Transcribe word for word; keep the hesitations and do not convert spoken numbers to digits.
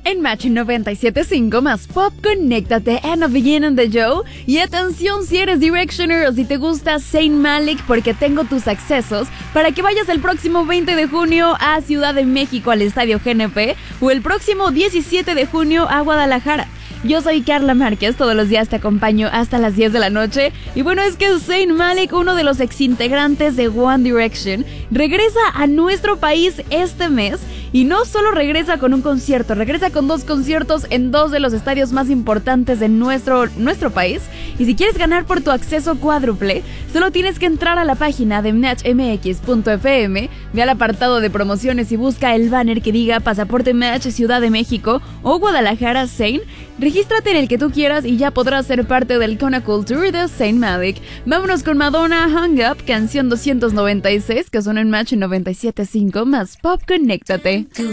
En Match noventa y siete punto cinco más Pop, conéctate en the beginning the show. Y atención si eres Directioner o si te gusta Zayn Malik, porque tengo tus accesos para que vayas el próximo veinte de junio a Ciudad de México al Estadio G N P o el próximo diecisiete de junio a Guadalajara. Yo soy Carla Márquez, todos los días te acompaño hasta las diez de la noche. Y bueno, es que Zayn Malik, uno de los exintegrantes de One Direction, regresa a nuestro país este mes. Y no solo regresa con un concierto, regresa con dos conciertos en dos de los estadios más importantes de nuestro, nuestro país. Y si quieres ganar por tu acceso cuádruple, solo tienes que entrar a la página de match m x punto f m, ve al apartado de promociones y busca el banner que diga Pasaporte Match Ciudad de México o Guadalajara Zayn. Regístrate en el que tú quieras y ya podrás ser parte del Kona Culture de Zayn Malik. Vámonos con Madonna, Hung Up, canción doscientos noventa y seis, que son en Match noventa y siete punto cinco más Pop, conéctate.